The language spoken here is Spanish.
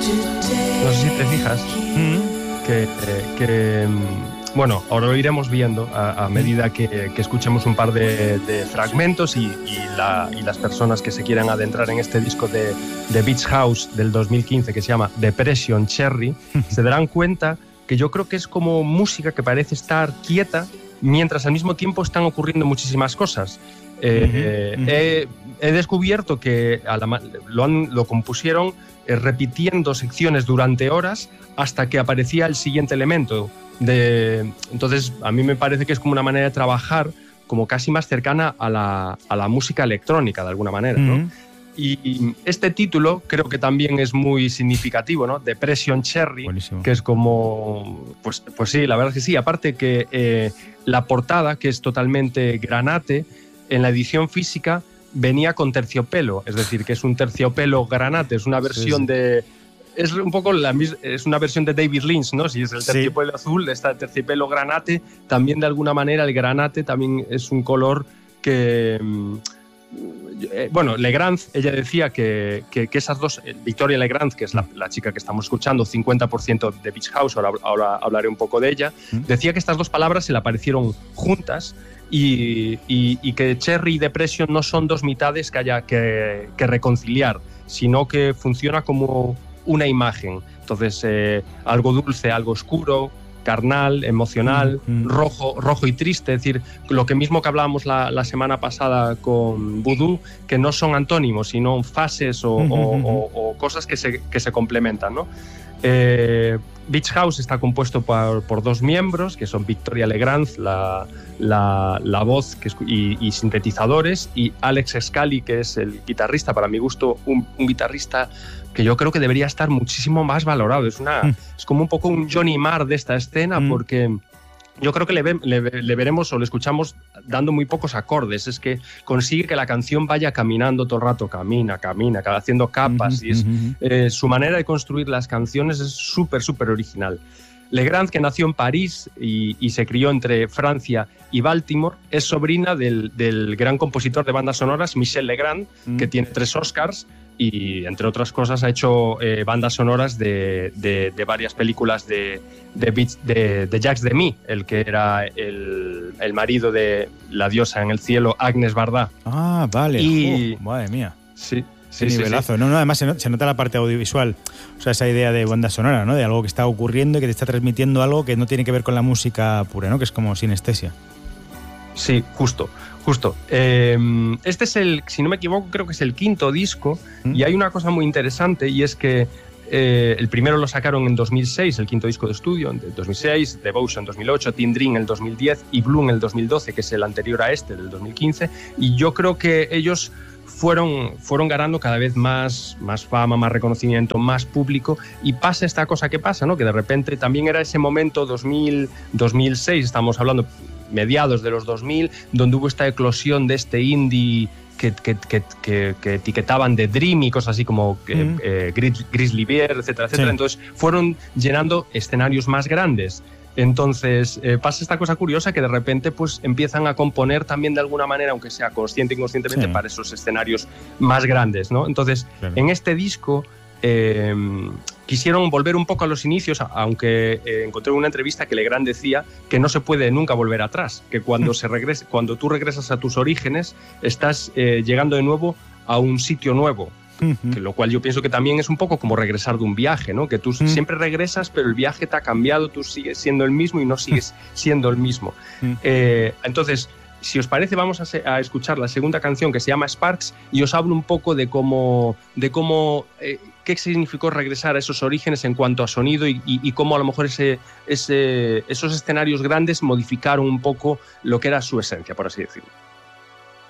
No sé si te fijas bueno, ahora lo iremos viendo a medida que escuchemos un par de fragmentos y las personas que se quieran adentrar en este disco de Beach House del 2015 que se llama Depression Cherry, se darán cuenta que yo creo que es como música que parece estar quieta mientras al mismo tiempo están ocurriendo muchísimas cosas. He descubierto que lo compusieron repitiendo secciones durante horas hasta que aparecía el siguiente elemento. Entonces, a mí me parece que es como una manera de trabajar como casi más cercana a la música electrónica, de alguna manera, ¿no? Y este título creo que también es muy significativo, ¿no? Depression Cherry. Buenísimo. Que es como... Pues sí, la verdad es que sí. Aparte que la portada, que es totalmente granate, en la edición física venía con terciopelo, es decir, que es un terciopelo granate, es una versión de... Es un poco es una versión de David Lynch, ¿no? Si es el terciopelo azul, está el terciopelo granate. También, de alguna manera, el granate también es un color que... Bueno, Legrand, ella decía que esas dos... Victoria Legrand, que es la chica que estamos escuchando, 50% de Beach House, ahora hablaré un poco de ella, decía que estas dos palabras se le aparecieron juntas y que Cherry y Depression no son dos mitades que haya que reconciliar, sino que funciona como una imagen. Entonces, algo dulce, algo oscuro, carnal, emocional, rojo y triste. Es decir, lo que mismo que hablábamos la semana pasada con Voodoo, que no son antónimos, sino fases o cosas que se complementan, ¿no? Beach House está compuesto por dos miembros, que son Victoria Legrand, la voz y sintetizadores, y Alex Scally, que es el guitarrista, para mi gusto, un guitarrista que yo creo que debería estar muchísimo más valorado. Es como un poco un Johnny Marr de esta escena, porque yo creo que le veremos o le escuchamos dando muy pocos acordes. Es que consigue que la canción vaya caminando todo el rato, camina, haciendo capas. Y su manera de construir las canciones es súper original. Legrand, que nació en París y se crió entre Francia y Baltimore, es sobrina del gran compositor de bandas sonoras Michel Legrand, que tiene 3 Oscars y, entre otras cosas, ha hecho bandas sonoras de varias películas de Jacques Demy, el que era el marido de la diosa en el cielo, Agnes Varda. Ah, vale. Madre mía. Sí. Sí, nivelazo. Sí. No, además se nota la parte audiovisual, o sea, esa idea de banda sonora, ¿no? De algo que está ocurriendo y que te está transmitiendo algo que no tiene que ver con la música pura, ¿no? Que es como sinestesia. Sí, justo. Este es si no me equivoco, creo que es el 5º disco, y hay una cosa muy interesante, y es que el primero lo sacaron en 2006, el 5º disco de estudio, en 2006, Devotion en 2008, Teen Dream en el 2010 y Blue en el 2012, que es el anterior a este, del 2015, y yo creo que ellos fueron ganando cada vez más fama, más reconocimiento, más público, y pasa esta cosa que pasa, ¿no? Que de repente también era ese momento 2006, estamos hablando mediados de los 2000, donde hubo esta eclosión de este indie que etiquetaban de Dream y cosas así como Grizzly Bear, etcétera. Sí. Entonces fueron llenando escenarios más grandes. Entonces pasa esta cosa curiosa que de repente pues empiezan a componer también de alguna manera, aunque sea consciente e inconscientemente, para esos escenarios más grandes, ¿no? Entonces, en este disco quisieron volver un poco a los inicios, aunque encontré una entrevista que Legrand decía que no se puede nunca volver atrás, que cuando tú regresas a tus orígenes estás llegando de nuevo a un sitio nuevo. Que lo cual yo pienso que también es un poco como regresar de un viaje, ¿no? Que tú siempre regresas, pero el viaje te ha cambiado, tú sigues siendo el mismo y no sigues siendo el mismo. Entonces, si os parece, vamos a escuchar la segunda canción, que se llama Sparks, y os hablo un poco de cómo qué significó regresar a esos orígenes en cuanto a sonido y cómo a lo mejor esos escenarios grandes modificaron un poco lo que era su esencia, por así decirlo.